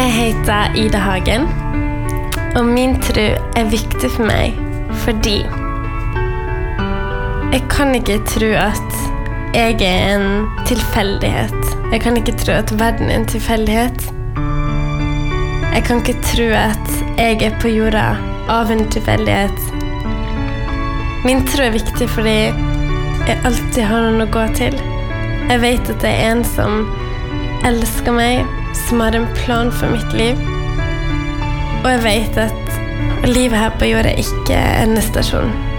Jeg heter Ida Hagen, og min tro viktig for meg fordi jeg kan ikke tro at jeg en tilfeldighet. Jeg kan ikke tro at verden en tilfeldighet. Jeg kan ikke tro at jeg på jorda av en tilfeldighet. Min tro viktig fordi jeg alltid har noen å gå til. Jeg vet at det en som elsker meg, som har en plan for mitt liv. Og jeg vet at livet her på jorda ikke en stasjon.